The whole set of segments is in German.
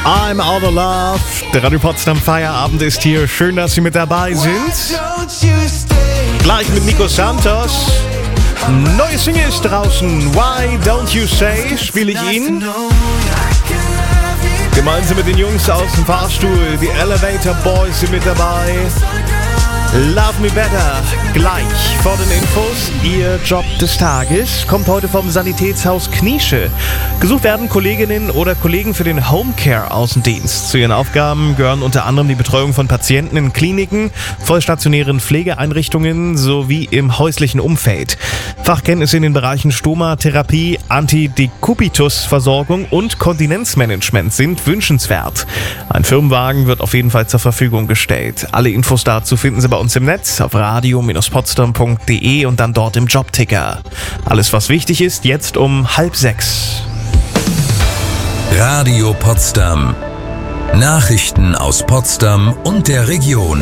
I'm out of love. Der Radio Potsdam Feierabend ist hier. Schön, dass Sie mit dabei sind. Gleich mit Nico Santos. Neue Single ist draußen. Why Don't You Say spiele ich Ihnen. Gemeinsam mit den Jungs aus dem Fahrstuhl. Die Elevator Boys sind mit dabei. Love Me Better. Gleich vor den Infos. Ihr Job des Tages kommt heute vom Sanitätshaus Kniesche. Gesucht werden Kolleginnen oder Kollegen für den Homecare-Außendienst. Zu ihren Aufgaben gehören unter anderem die Betreuung von Patienten in Kliniken, vollstationären Pflegeeinrichtungen sowie im häuslichen Umfeld. Fachkenntnisse in den Bereichen Stomatherapie, Antidekubitus-Versorgung und Kontinenzmanagement sind wünschenswert. Ein Firmenwagen wird auf jeden Fall zur Verfügung gestellt. Alle Infos dazu finden Sie bei uns im Netz auf radio-potsdam.de und dann dort im Jobticker. Alles, was wichtig ist, jetzt um 5:30. Radio Potsdam. Nachrichten aus Potsdam und der Region.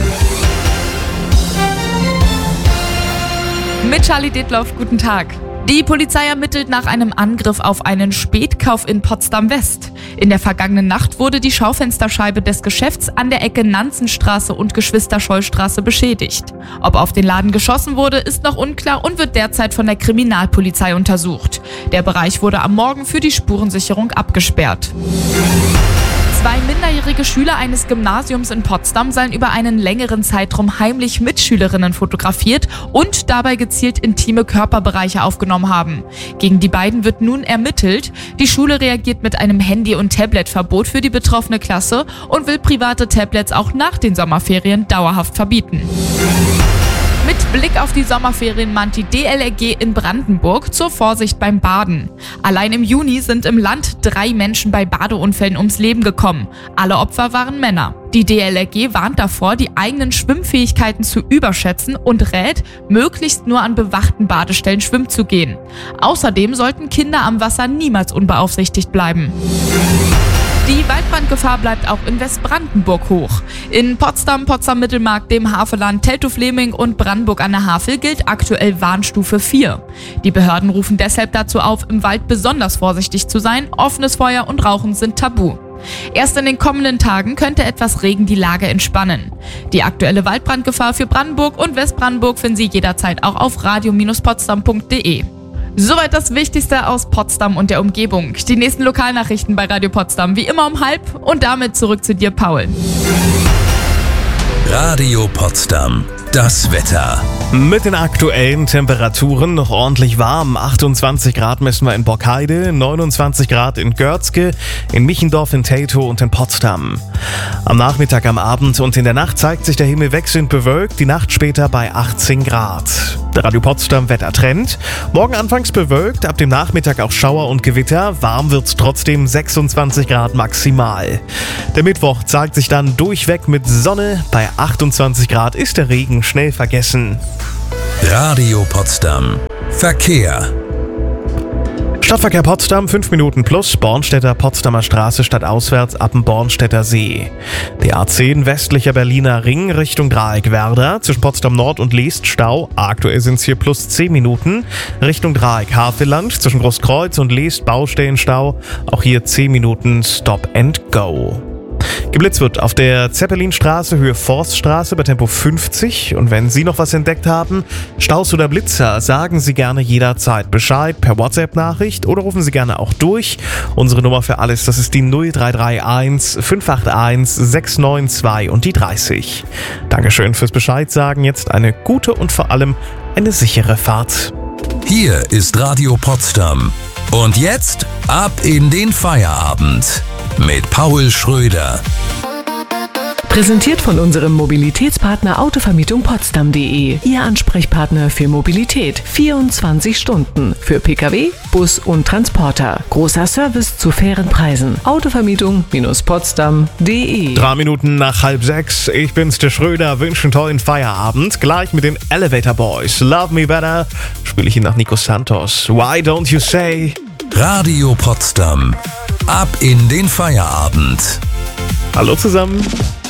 Mit Charlie Detloff, guten Tag. Die Polizei ermittelt nach einem Angriff auf einen Spätkauf in Potsdam-West. In der vergangenen Nacht wurde die Schaufensterscheibe des Geschäfts an der Ecke Nanzenstraße und Geschwister-Scholl-Straße beschädigt. Ob auf den Laden geschossen wurde, ist noch unklar und wird derzeit von der Kriminalpolizei untersucht. Der Bereich wurde am Morgen für die Spurensicherung abgesperrt. 2 minderjährige Schüler eines Gymnasiums in Potsdam sollen über einen längeren Zeitraum heimlich Mitschülerinnen fotografiert und dabei gezielt intime Körperbereiche aufgenommen haben. Gegen die beiden wird nun ermittelt. Die Schule reagiert mit einem Handy- und Tabletverbot für die betroffene Klasse und will private Tablets auch nach den Sommerferien dauerhaft verbieten. Mit Blick auf die Sommerferien mahnt die DLRG in Brandenburg zur Vorsicht beim Baden. Allein im Juni sind im Land 3 Menschen bei Badeunfällen ums Leben gekommen. Alle Opfer waren Männer. Die DLRG warnt davor, die eigenen Schwimmfähigkeiten zu überschätzen und rät, möglichst nur an bewachten Badestellen schwimmen zu gehen. Außerdem sollten Kinder am Wasser niemals unbeaufsichtigt bleiben. Die Waldbrandgefahr bleibt auch in Westbrandenburg hoch. In Potsdam, Potsdam-Mittelmark, dem Havelland, Teltow-Fleming und Brandenburg an der Havel gilt aktuell Warnstufe 4. Die Behörden rufen deshalb dazu auf, im Wald besonders vorsichtig zu sein. Offenes Feuer und Rauchen sind tabu. Erst in den kommenden Tagen könnte etwas Regen die Lage entspannen. Die aktuelle Waldbrandgefahr für Brandenburg und Westbrandenburg finden Sie jederzeit auch auf radio-potsdam.de. Soweit das Wichtigste aus Potsdam und der Umgebung. Die nächsten Lokalnachrichten bei Radio Potsdam wie immer um 5 und damit zurück zu dir, Paul. Radio Potsdam. Das Wetter. Mit den aktuellen Temperaturen noch ordentlich warm. 28 Grad messen wir in Borkheide, 29 Grad in Görzke, in Michendorf, in Teltow und in Potsdam. Am Nachmittag, am Abend und in der Nacht zeigt sich der Himmel wechselnd bewölkt, die Nacht später bei 18 Grad. Der Radio Potsdam Wettertrend. Morgen anfangs bewölkt, ab dem Nachmittag auch Schauer und Gewitter. Warm wird's trotzdem, 26 Grad maximal. Der Mittwoch zeigt sich dann durchweg mit Sonne. Bei 28 Grad ist der Regen schnell vergessen. Radio Potsdam. Verkehr. Stadtverkehr Potsdam, 5 Minuten plus, Bornstedter Potsdamer Straße stadtauswärts ab dem Bornstedter See. Die A10 westlicher Berliner Ring Richtung Dreieck-Werder, zwischen Potsdam Nord und Leest Stau, aktuell sind es hier plus 10 Minuten. Richtung Dreieck-Havelland, zwischen Großkreuz und Leest Baustellenstau, auch hier 10 Minuten Stop and Go. Geblitzt wird auf der Zeppelinstraße, Höhe Forststraße bei Tempo 50. Und wenn Sie noch was entdeckt haben, Staus oder Blitzer, sagen Sie gerne jederzeit Bescheid per WhatsApp-Nachricht oder rufen Sie gerne auch durch. Unsere Nummer für alles, das ist die 0331 581 692 und die 30. Dankeschön fürs Bescheid sagen. Jetzt eine gute und vor allem eine sichere Fahrt. Hier ist Radio Potsdam. Und jetzt ab in den Feierabend mit Paul Schröder. Präsentiert von unserem Mobilitätspartner Autovermietung Potsdam.de. Ihr Ansprechpartner für Mobilität. 24 Stunden. Für Pkw, Bus und Transporter. Großer Service zu fairen Preisen. Autovermietung-potsdam.de. 3 Minuten nach 5:30. Ich bin's, der Schröder. Wünsche einen tollen Feierabend. Gleich mit den Elevator Boys. Love Me Better. Spiele ich ihn nach Nico Santos. Why Don't You Say? Radio Potsdam. Ab in den Feierabend. Hallo zusammen.